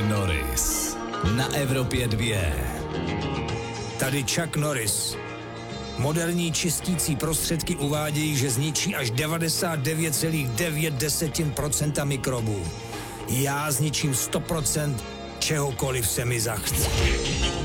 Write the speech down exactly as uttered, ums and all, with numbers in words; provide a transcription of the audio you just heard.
Norris na Evropě dva. Tady Chuck Norris. Moderní čistící prostředky uvádějí, že zničí až devadesát devět celá devět procenta mikrobů. Já zničím sto procent čehokoliv se mi zachce.